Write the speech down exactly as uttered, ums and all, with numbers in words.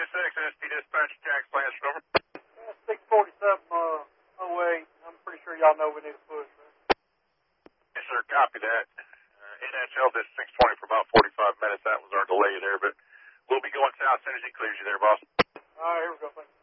six, S P Dispatch, Jack Plans, over. six forty-seven, uh, oh eight. I'm pretty sure y'all know we need a push, right? Yes, sir, copy that. Uh, N H L did six twenty for about forty-five minutes. That was our delay there, but we'll be going south as soon as he clears you there, boss. All right, here we go. Thanks.